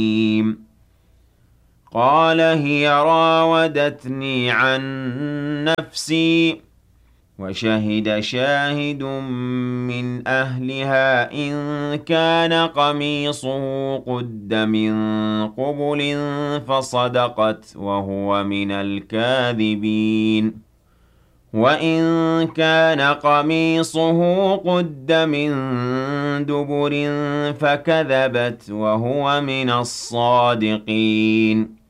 قال هي راودتني عن نفسي وشهد شاهد من أهلها إن كان قميصه قد من قبل فصدقت وهو من الكاذبين وإن كان قميصه قد من دبر فكذبت وهو من الصادقين